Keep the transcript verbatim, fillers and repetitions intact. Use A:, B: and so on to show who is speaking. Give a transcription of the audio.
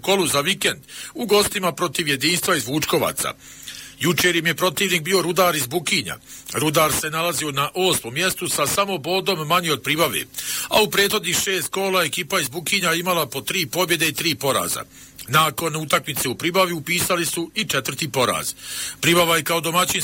A: kolu za vikend u gostima protiv Jedinstva iz Vučkovaca. Jučer im je protivnik bio Rudar iz Bukinja. Rudar se nalazio na osmom mjestu sa samo bodom manje od Pribave, a u prethodnih šest kola ekipa iz Bukinja imala po tri pobjede i tri poraza. Nakon utakmice u Pribavi upisali su i četvrti poraz. Pribava je kao domaćin